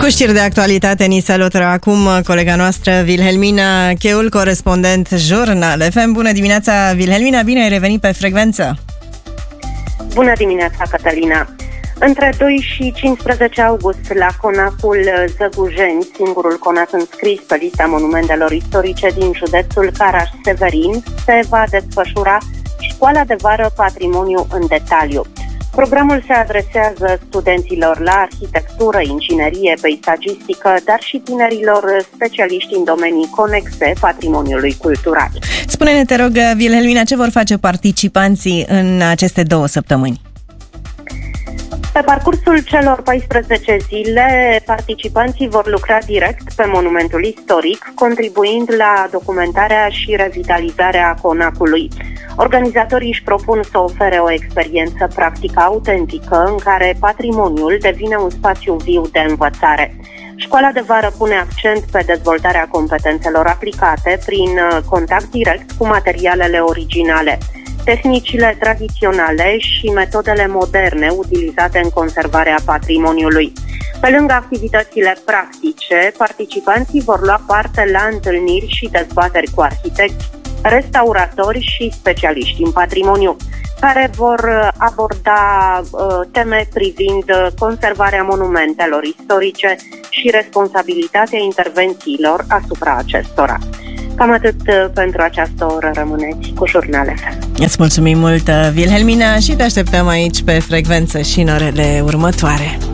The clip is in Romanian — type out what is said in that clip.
Cu știri de actualitate ni se alătură acum colega noastră Wilhelmina Cheul, corespondent Jurnal FM. Bună dimineața, Wilhelmina, bine ai revenit pe frecvență! Bună dimineața, Cătălina! Între 2 și 15 august, la conacul Zăgujeni, singurul conac înscris pe lista monumentelor istorice din județul Caraș-Severin, se va desfășura Școala de Vară Patrimoniu în detaliu. Programul se adresează studenților la arhitectură, inginerie, peisagistică, dar și tinerilor specialiști în domenii conexe patrimoniului cultural. Spune-ne, te rog, Wilhelmina, ce vor face participanții în aceste 2 săptămâni? Pe parcursul celor 14 zile, participanții vor lucra direct pe monumentul istoric, contribuind la documentarea și revitalizarea conacului. Organizatorii își propun să ofere o experiență practică autentică în care patrimoniul devine un spațiu viu de învățare. Școala de vară pune accent pe dezvoltarea competențelor aplicate prin contact direct cu materialele originale, tehnicile tradiționale și metodele moderne utilizate în conservarea patrimoniului. Pe lângă activitățile practice, participanții vor lua parte la întâlniri și dezbateri cu arhitecți, restauratori și specialiști în patrimoniu, care vor aborda teme privind conservarea monumentelor istorice și responsabilitatea intervențiilor asupra acestora. Cam atât pentru această oră. Rămâneți cu Jurnal FM. Îți mulțumim mult, Wilhelmina, și te așteptăm aici pe frecvență și în orele următoare.